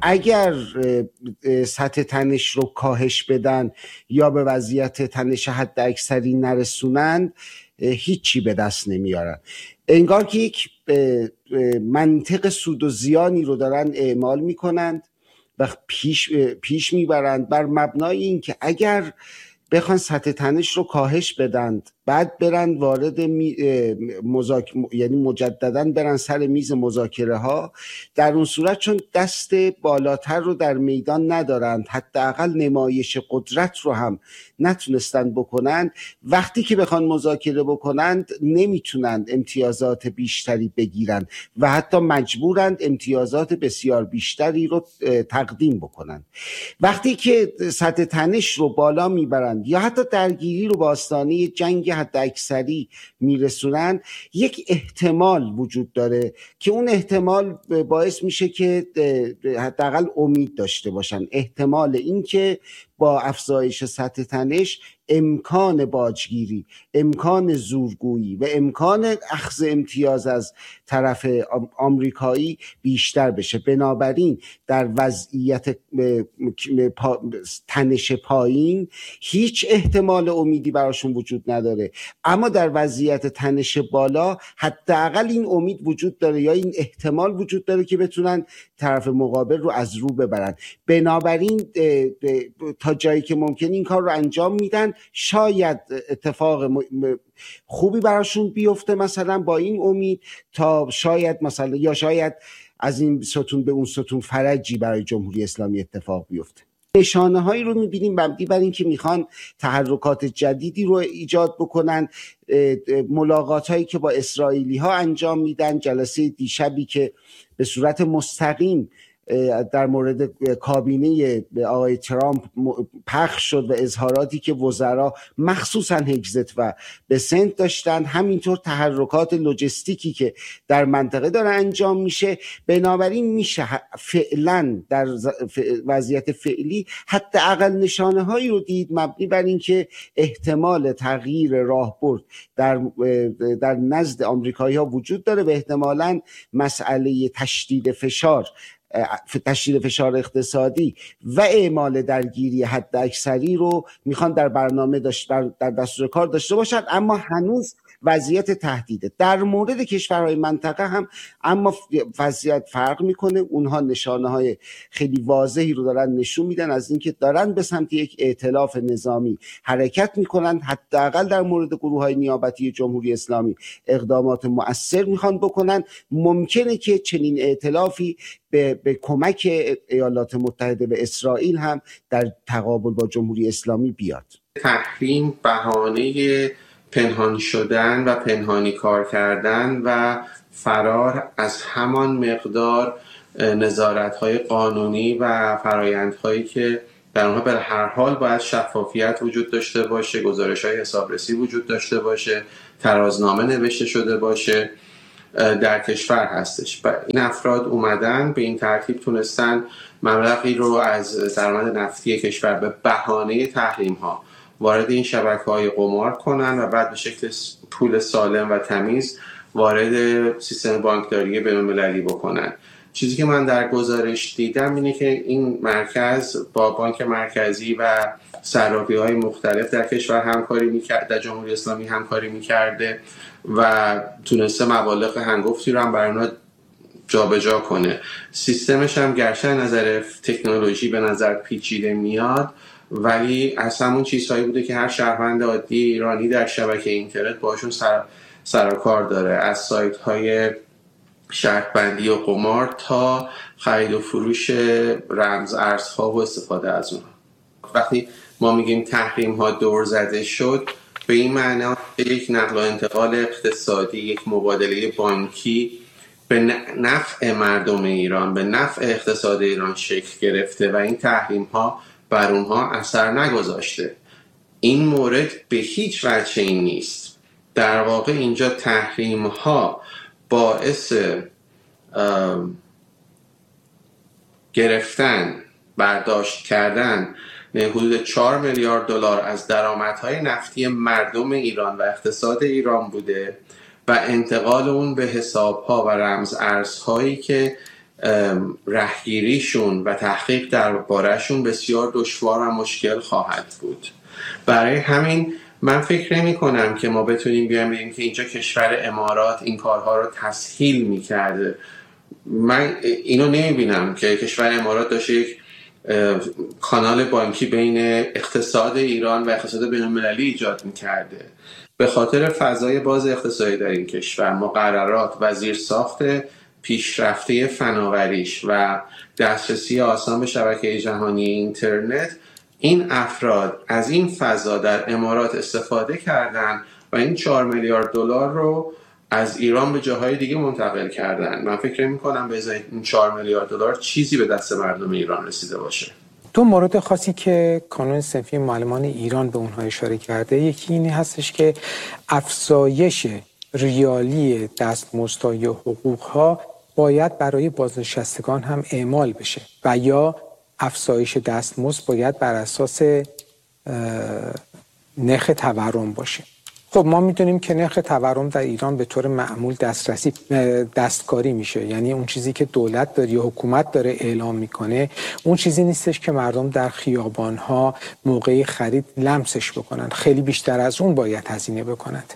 اگر سطح تنش رو کاهش بدن یا به وضعیت تنش حد اکثری نرسونند هیچی به دست نمیارن. انگار که یک منطق سود و زیانی رو دارن اعمال میکنند و پیش میبرند بر مبنای این که اگر بخوان سطح تنش رو کاهش بدند بعد برن وارد یعنی مجددا برن سر میز مذاکره ها، در اون صورت چون دست بالاتر رو در میدان ندارند، حداقل نمایش قدرت رو هم نتونستن بکنند، وقتی که بخوان مذاکره بکنند نمیتونند امتیازات بیشتری بگیرند و حتی مجبورند امتیازات بسیار بیشتری رو تقدیم بکنند. وقتی که سطح تنش رو بالا میبرند یا حتی درگیری رو به آستانه جنگ حد اکثری میرسونن، یک احتمال وجود داره که اون احتمال باعث میشه که حداقل امید داشته باشن، احتمال این که با افزایش سطح تنش امکان باجگیری، امکان زورگویی و امکان اخذ امتیاز از طرف آمریکایی بیشتر بشه. بنابراین در وضعیت تنش پایین هیچ احتمال امیدی براشون وجود نداره، اما در وضعیت تنش بالا حداقل این امید وجود داره یا این احتمال وجود داره که بتونن طرف مقابل رو از رو ببرن. بنابراین تا جایی که ممکن این کار رو انجام میدن، شاید اتفاق خوبی براشون بیفته مثلا با این امید، تا شاید مثلا یا شاید از این ستون به اون ستون فرجی برای جمهوری اسلامی اتفاق بیفته. نشانه هایی رو میبینیم مبنی بر این که میخوان تحرکات جدیدی رو ایجاد بکنن. ملاقات هایی که با اسرائیلی ها انجام میدن، جلسه دیشبی که به صورت مستقیم در مورد کابینه آقای ترامپ پخش شد و اظهاراتی که وزرا مخصوصا هگزت و بسنت داشتن، همینطور تحرکات لوجستیکی که در منطقه داره انجام میشه. بنابراین میشه فعلا در وضعیت فعلی حداقل نشانه هایی رو دید مبنی بر این که احتمال تغییر راهبرد در نزد آمریکایی ها وجود داره و احتمالاً مسئله تشدید فشار اقتصادی و اعمال درگیری حد اکثری رو میخوان در برنامه در دستور کار داشته باشند، اما هنوز وضعیت تهدیده. در مورد کشورهای منطقه هم اما وضعیت فرق میکنه. اونها نشانه های خیلی واضحی رو دارن نشون میدن از اینکه دارن به سمت یک ائتلاف نظامی حرکت میکنن. حداقل در مورد گروه های نیابتی جمهوری اسلامی اقدامات مؤثر میخوان بکنن. ممکنه که چنین ائتلافی به کمک ایالات متحده به اسرائیل هم در تقابل با جمهوری اسلامی بیاد. تحریم بهانه پنهان شدن و پنهانی کار کردن و فرار از همان مقدار نظارت‌های قانونی و فرآیندهایی که در اونها به هر حال باید شفافیت وجود داشته باشه، گزارش‌های حسابرسی وجود داشته باشه، ترازنامه نوشته شده باشه، در کشور هستش. و این افراد اومدن به این ترتیب تونستن مبلغی رو از درآمد نفتی کشور به بهانه تحریم‌ها وارد این شبکه‌های قمار کنن و بعد به شکل پول سالم و تمیز وارد سیستم بانکداری بین‌المللی بکنن. چیزی که من در گزارش دیدم اینه که این مرکز با بانک مرکزی و صرافی‌های مختلف در کشور همکاری می‌کرد، در جمهوری اسلامی همکاری می‌کرده و تونسته مبالغ هنگفتی رو هم برای اونها جابجا کنه. سیستمش هم گرچه نظر تکنولوژی به نظر پیچیده میاد، ولی از همون چیزهایی بوده که هر شهروند عادی ایرانی در شبکه اینترنت باشون سر و کار داره، از سایت های شرط بندی و قمار تا خرید و فروش رمز ارزها و استفاده از اونها. وقتی ما میگیم تحریم ها دور زده شد، به این معنا یک نقل و انتقال اقتصادی، یک مبادله بانکی به نفع مردم ایران، به نفع اقتصاد ایران شکل گرفته و این تحریم ها بر اونها اثر نگذاشته. این مورد به هیچ وجه این نیست. در واقع اینجا تحریم ها باعث گرفتن، برداشت کردن حدود 4 میلیارد دلار از درآمدهای نفتی مردم ایران و اقتصاد ایران بوده و انتقال اون به حسابها و رمز ارزهایی که رهگیریشون و تحقیق درباره‌شون بسیار دشوار و مشکل خواهد بود. برای همین من فکر نمی کنم که ما بتونیم بیایم بگیم که اینجا کشور امارات این کارها رو تسهیل می کرده. من اینو نمی بینم که کشور امارات داشته یک کانال بانکی بین اقتصاد ایران و اقتصاد بین المللی ایجاد می کرده. به خاطر فضای باز اقتصادی در این کشور، مقررات و زیرساخت پیشرفته فناوریش و دسترسی آسان به شبکه جهانی اینترنت، این افراد از این فضا در امارات استفاده کردن و این 4 میلیارد دلار رو از ایران به جاهای دیگه منتقل کردن. من فکر می‌کنم به ازای این 4 میلیارد دلار چیزی به دست مردم ایران رسیده باشه. دو مورد خاصی که کانون صنفی معلمان ایران به اونها اشاره کرده، یکی اینی هستش که افزایش ریالی دستمزدها یا حقوقها باید برای بازنشستگان هم اعمال بشه و یا افزایش دستمزد باید بر اساس نرخ تورم باشه. خب ما میدونیم که نرخ تورم در ایران به طور معمول دستکاری میشه، یعنی اون چیزی که دولت داره یا حکومت داره اعلام میکنه اون چیزی نیستش که مردم در خیابانها موقع خرید لمسش بکنن، خیلی بیشتر از اون باید هزینه بکنند.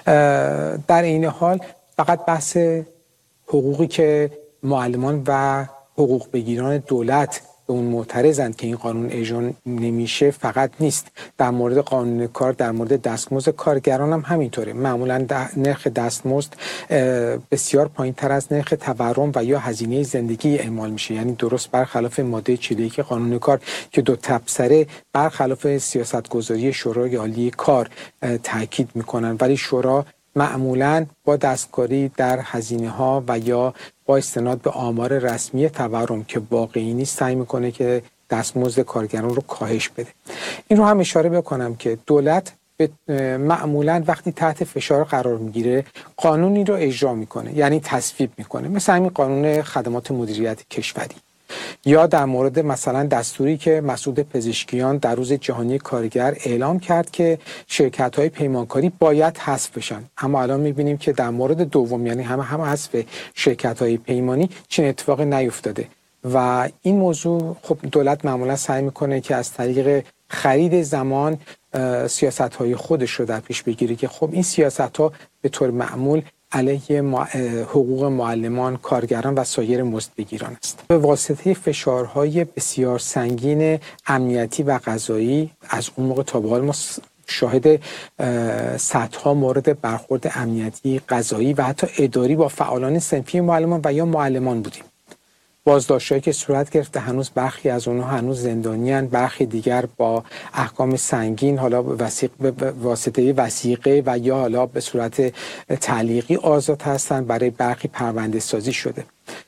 در این حال فقط بحث حقوقی که معلمان و حقوق بگیران دولت به اون معترضند که این قانون اجرا نمیشه فقط نیست. در مورد قانون کار، در مورد دستمزد کارگران هم همینطوره. معمولا نرخ دستمزد بسیار پایین‌تر از نرخ تورم و یا هزینه زندگی اعمال میشه، یعنی درست برخلاف ماده 41 قانون کار که دو تبصره برخلاف سیاستگذاری شورای عالی کار تاکید میکنن، ولی شورا معمولاً با دستکاری در هزینه‌ها و یا با استناد به آمار رسمی تورم که واقعی نیست سعی میکنه که دستمزد کارگران رو کاهش بده. این رو هم اشاره بکنم که دولت معمولاً وقتی تحت فشار قرار میگیره قانونی رو اجرا میکنه، یعنی تصویب میکنه، مثل همین قانون خدمات مدیریت کشوری، یا در مورد مثلا دستوری که مسعود پزشکیان در روز جهانی کارگر اعلام کرد که شرکت‌های پیمانکاری باید حذف بشن، اما الان می‌بینیم که در مورد دوم، یعنی هم حذف شرکت‌های پیمانی، چنین اتفاقی نیفتاده و این موضوع خب دولت معمولا سعی می‌کنه که از طریق خرید زمان سیاست‌های خودش رو در پیش بگیره که خب این سیاست‌ها به طور معمول علیه حقوق معلمان، کارگران و سایر مزدبگیران است. به واسطه فشارهای بسیار سنگین امنیتی و قضایی از اون موقع تا به حال ما شاهد صدها مورد برخورد امنیتی، قضایی و حتی اداری با فعالان صنفی معلمان و یا معلمان بودیم. بازداشت‌هایی که صورت گرفته، هنوز برخی از اونها هنوز زندانیان، برخی دیگر با احکام سنگین، حالا به واسطه وثیقه و یا حالا به صورت تعلیقی آزاد هستند، برای برخی پرونده سازی شده.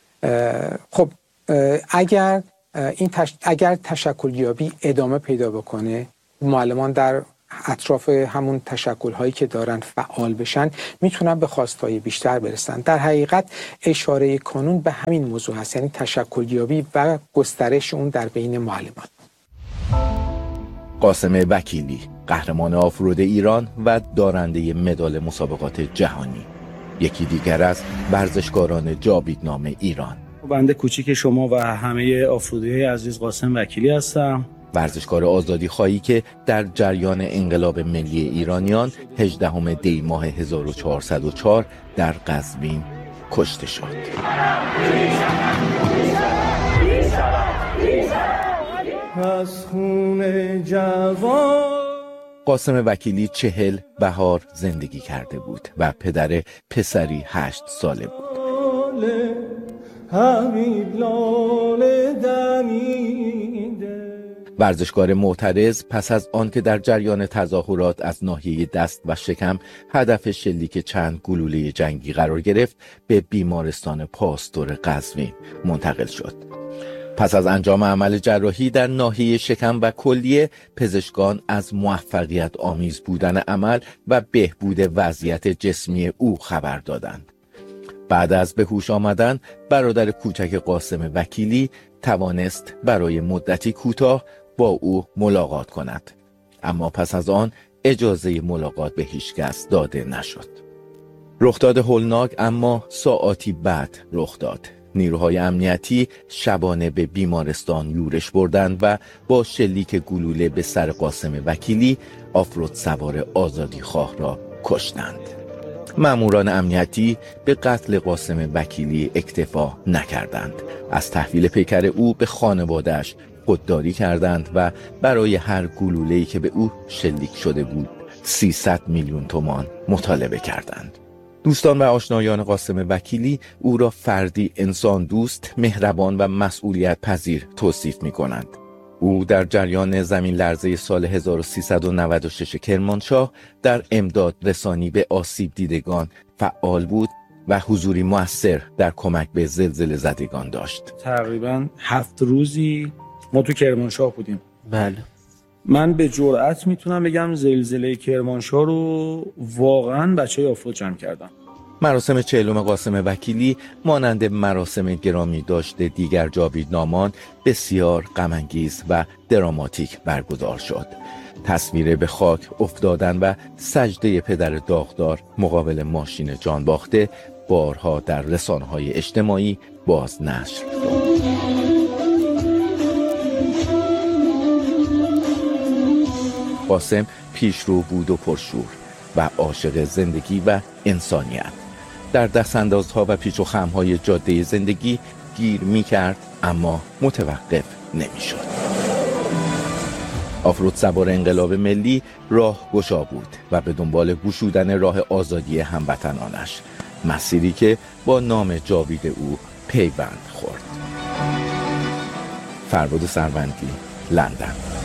خب اگر تشکلیابی ادامه پیدا بکنه، معلمان در اطراف همون تشکل‌هایی که دارن فعال بشن، میتونن به خواستهای بیشتر برسن. در حقیقت اشاره کانون به همین موضوع هست، یعنی تشکلیابی و گسترش اون در بین معلمان. قاسم وکیلی، قهرمان آفرود ایران و دارنده مدال مسابقات جهانی، یکی دیگر از ورزشکاران جاویدنام ایران. بنده کوچیک شما و همه آفرودی‌های عزیز قاسم وکیلی هستم، ورزشکار آزادی خواهی که در جریان انقلاب ملی ایرانیان 18 دی ماه 1404 در قزوین کشته شد. قاسم وکیلی 40 بهار زندگی کرده بود و پدر پسری 8 ساله بود. ورزشکار معترض پس از آن که در جریان تظاهرات از ناحیه دست و شکم هدف شلیک چند گلوله جنگی قرار گرفت، به بیمارستان پاستور قزوین منتقل شد. پس از انجام عمل جراحی در ناحیه شکم و کلیه، پزشکان از موفقیت آمیز بودن عمل و بهبود وضعیت جسمی او خبر دادند. بعد از به هوش آمدن، برادر کوچک قاسم وکیلی توانست برای مدتی کوتاه با او ملاقات کند، اما پس از آن اجازه ملاقات به هیچ کس داده نشد. رخداد هولناک اما ساعاتی بعد رخ داد. نیروهای امنیتی شبانه به بیمارستان یورش بردند و با شلیک گلوله به سر قاسم وکیلی آفرود سوار آزادیخواه را کشتند. ماموران امنیتی به قتل قاسم وکیلی اکتفا نکردند. از تحویل پیکر او به خانواده‌اش خودداری کردند و برای هر گلوله‌ای که به او شلیک شده بود 300 میلیون تومان مطالبه کردند. دوستان و آشنایان قاسم وکیلی او را فردی انسان دوست، مهربان و مسئولیت پذیر توصیف می کنند. او در جریان زمین لرزه سال 1396 کرمانشاه در امداد رسانی به آسیب دیدگان فعال بود و حضوری مؤثر در کمک به زلزله زدگان داشت. تقریباً 7 روزی ما تو کرمانشاه بودیم. بله. من به جرئت میتونم بگم زلزله کرمانشاه رو واقعاً بچه‌ی آفرود جمع کردن. مراسم 40 قاسم وکیلی مانند مراسم گرامی داشته دیگر جاویدنامان بسیار غم‌انگیز و دراماتیک برگزار شد. تصویر به خاک افتادن و سجده پدر داغدار مقابل ماشین جانباخته بارها در رسانه‌های اجتماعی بازنشر شد. قاسم پیشرو بود و پرشور و عاشق زندگی و انسانیت. در دستاندازها و پیچ و خم‌های جاده زندگی گیر می‌کرد اما متوقف نمی‌شد. آفرود سوار انقلاب ملی راه گشا بود و به دنبال گشودن راه آزادی هموطنانش، مسیری که با نام جاوید او پیوند خورد. فرباد سروندی، لندن.